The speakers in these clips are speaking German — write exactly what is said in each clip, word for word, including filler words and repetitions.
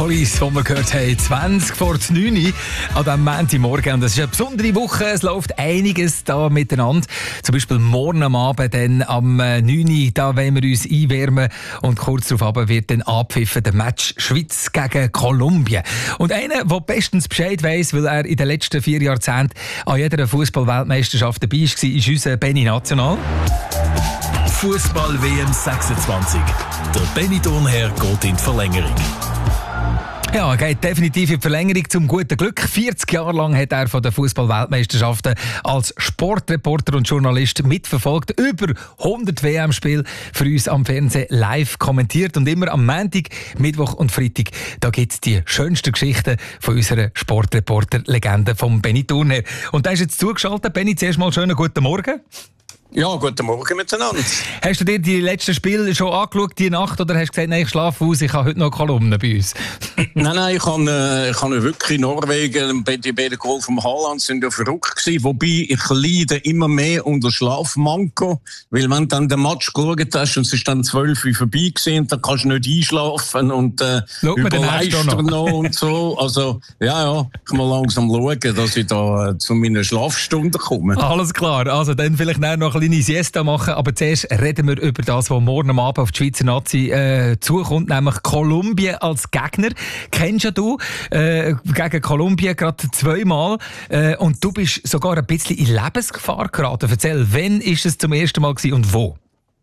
Police, die wir gehört haben, zwanzig vor neun an diesem Montagmorgen. Und das ist eine besondere Woche, es läuft einiges da miteinander. Zum Beispiel morgen am Abend, dann am neun, da wollen wir uns einwärmen. Und kurz darauf aber wird dann abpfiffen der Match Schweiz gegen Kolumbien. Und einer, der bestens Bescheid weiss, weil er in den letzten vier Jahrzehnten an jeder Fußball-Weltmeisterschaft dabei war, ist unser Benni National. Fußball-W M sechsundzwanzig. Der Benni Thurnherr geht in die Verlängerung. Ja, er geht definitiv in die Verlängerung zum guten Glück. vierzig Jahre lang hat er von den Fußball-Weltmeisterschaften als Sportreporter und Journalist mitverfolgt. Über hundert W M-Spiele für uns am Fernsehen live kommentiert. Und immer am Montag, Mittwoch und Freitag, da gibt es die schönsten Geschichten von unserer Sportreporter-Legende von Benni Thurnherr. Und da ist jetzt zugeschaltet. Benni, zuerst mal schönen guten Morgen. Ja, guten Morgen miteinander. Hast du dir die letzten Spiele schon angeschaut, die Nacht, oder hast du gesagt, nein, ich schlafe aus, ich habe heute noch Kolumnen bei uns? nein, nein, ich habe, äh, ich habe wirklich in Norwegen, die beiden Goal vom Haaland sind ja verrückt gewesen, wobei ich leide immer mehr unter Schlafmanko, weil wenn du dann den Match geschaut hast und es ist dann zwölf Uhr vorbei gewesen, dann kannst du nicht einschlafen und äh, überleistern noch und so. Also, ja, ja, ich muss langsam schauen, dass ich da äh, zu meinen Schlafstunden komme. Alles klar, also dann vielleicht noch eine kleine Siesta machen, aber zuerst reden wir über das, was morgen am Abend auf die Schweizer Nazi äh, zukommt, nämlich Kolumbien als Gegner. Kennst ja du äh, gegen Kolumbien gerade zweimal äh, und du bist sogar ein bisschen in Lebensgefahr geraten. Erzähl, wann ist es zum ersten Mal gewesen und wo?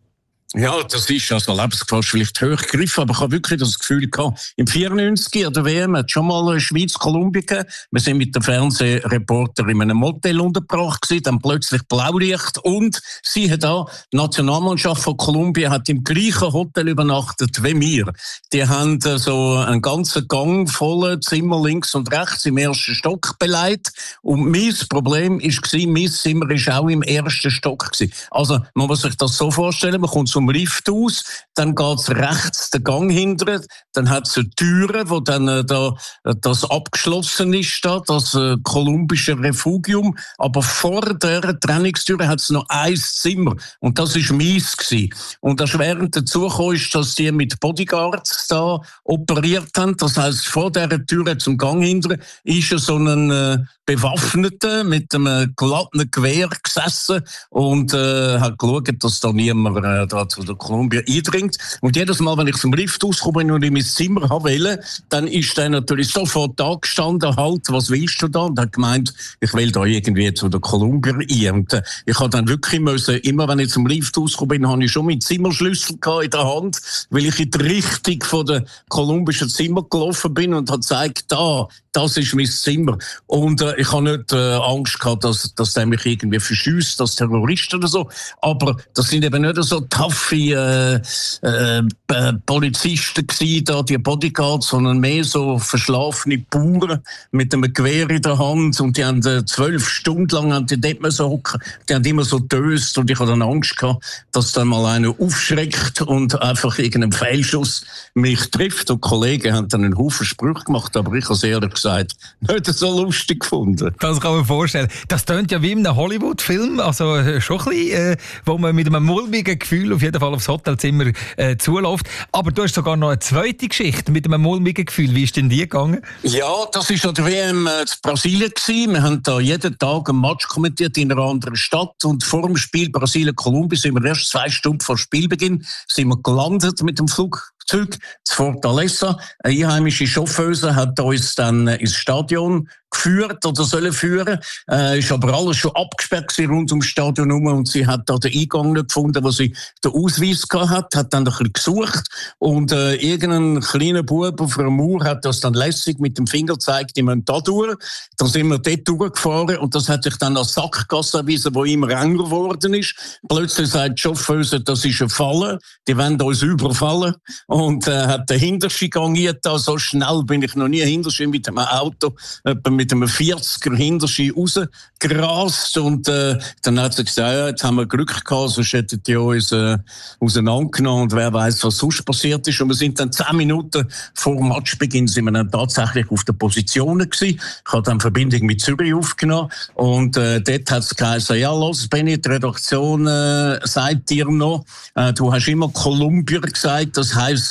Ja, das ist also Lebensgefahr vielleicht hochgegriffen, aber ich habe wirklich das Gefühl gehabt, im vierundneunzig der W M hat schon mal Schweiz-Kolumbien gegeben. Wir sind mit dem Fernsehreporter in einem Motel untergebracht gewesen, dann plötzlich Blaulicht und siehe da, die Nationalmannschaft von Kolumbien hat im gleichen Hotel übernachtet wie wir. Die haben so einen ganzen Gang voller Zimmer links und rechts im ersten Stock beleidigt und mein Problem war, mein Zimmer war auch im ersten Stock gewesen. Also man muss sich das so vorstellen, man kommt zum Lift aus, dann geht's rechts den Gang hinter, dann hat es eine Türe, wo dann äh, da, das abgeschlossen ist, da, das äh, kolumbische Refugium, aber vor der Trainingstüre hat es noch ein Zimmer und das ist meins gewesen. Und erschwerend dazu kam, ist, dass die mit Bodyguards da operiert haben, das heisst, vor der Türe zum Gang hinter ist so ein äh, Bewaffneter mit einem glatten Gewehr gesessen und äh, hat geschaut, dass da niemand äh, da zu der Kolumbien eindringt. Und jedes Mal, wenn ich zum Lift auskomme und in mein Zimmer wollte, dann ist er natürlich sofort da gestanden, halt, was willst du da? Und hat gemeint, ich will da irgendwie zu der Kolumbien ein. Und äh, ich habe dann wirklich müssen, immer wenn ich zum Lift auskomme bin, habe ich schon meinen Zimmerschlüssel in der Hand, weil ich in die Richtung von der kolumbischen Zimmer gelaufen bin und habe gesagt, da, das ist mein Zimmer. Und äh, ich habe nicht äh, Angst gehabt, dass, dass der mich irgendwie verschießt, als Terrorist oder so. Aber das sind eben nicht so taffe äh, äh, Polizisten gewesen, da, die Bodyguards, sondern mehr so verschlafene Bauern mit einem Gewehr in der Hand. Und die haben äh, zwölf Stunden lang haben die dort so hocken. Die haben immer so döst und ich hatte dann Angst gehabt, dass dann mal einer aufschreckt und einfach irgendein Fehlschuss mich trifft. Und die Kollegen haben dann einen Haufen Sprüche gemacht, aber ich habe es ehrlich gesagt nicht so lustig gefunden. Das kann man vorstellen. Das tönt ja wie in einem Hollywood-Film, also äh, schon ein bisschen, äh, wo man mit einem mulmigen Gefühl auf jeden Fall aufs Hotelzimmer äh, zuläuft. Aber du hast sogar noch eine zweite Geschichte mit einem mulmigen Gefühl. Wie ist denn die gegangen? Ja, das war an der W M in Brasilien gewesen. Wir haben da jeden Tag einen Match kommentiert in einer anderen Stadt und vor dem Spiel Brasilien-Kolumbien sind wir erst zwei Stunden vor Spielbeginn sind wir gelandet mit dem Flug. Zurück zu Fortaleza. Eine einheimische Chauffeuse hat uns dann ins Stadion geführt oder sollen führen. Äh, ist aber alles schon abgesperrt gewesen, rund ums Stadion herum und sie hat da den Eingang nicht gefunden, wo sie den Ausweis gehabt hat, hat dann ein bisschen gesucht und äh, irgendein kleiner Bub auf einer Mauer hat das dann lässig mit dem Finger gezeigt, die müssen da durch. Dann sind wir dort durchgefahren und das hat sich dann als Sackgasse erwiesen, wo immer enger geworden ist. Plötzlich sagt die Chauffeuse, das ist ein Falle, die wollen uns überfallen. Und äh, hat den Hinterschi gangiert, da so schnell bin ich noch nie Hinterschi mit einem Auto, etwa mit einem vierziger Hinterschi rausgerast. Und äh, dann hat sie gesagt, ja, jetzt haben wir Glück gehabt, sonst hätten die uns äh, auseinandergenommen und wer weiß, was sonst passiert ist. Und wir sind dann zehn Minuten vor dem Matchbeginn sind wir dann tatsächlich auf den Positionen gewesen. Ich habe dann Verbindung mit Zürich aufgenommen und äh, dort hat es geheißen, ja, los, Benni, die Redaktion äh, sagt dir noch, äh, du hast immer Kolumbien gesagt, das heisst,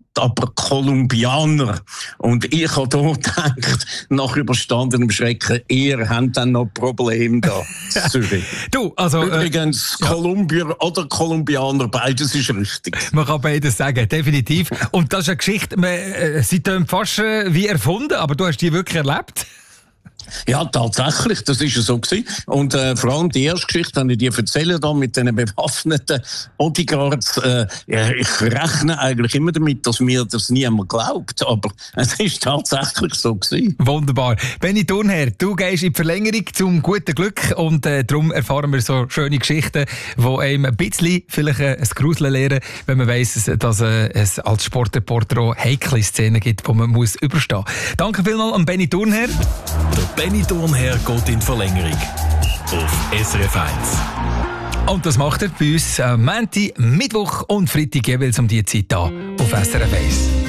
aber Kolumbianer. Und ich habe da gedacht, nach überstandenem Schrecken, ihr habt dann noch Probleme da in Zürich. Du, also, Übrigens, äh, Kolumbier oder Kolumbianer, beides ist richtig. Man kann beides sagen, definitiv. Und das ist eine Geschichte, man, äh, sie tönt fast äh, wie erfunden, aber du hast die wirklich erlebt? Ja, tatsächlich, das ist ja so gewesen. Und äh, vor allem die erste Geschichte, wenn ich dir erzähle, da mit den bewaffneten Bodyguards, äh, ja, ich rechne eigentlich immer damit, dass mir das niemand glaubt, aber es ist tatsächlich so gewesen. Wunderbar. Benny Thurnherr, du gehst in die Verlängerung zum guten Glück und äh, darum erfahren wir so schöne Geschichten, die einem ein bisschen vielleicht äh, ein Gruseln lehren, wenn man weiss, dass äh, es als Sportreporter auch heikle Szenen gibt, die man muss überstehen muss. Danke vielmals an Benny Thurnherr. Der Benny Thurnherr geht in Verlängerung auf S R F eins. Und das macht er bei uns am Montag, Mittwoch und Freitag jeweils um diese Zeit hier auf S R F eins.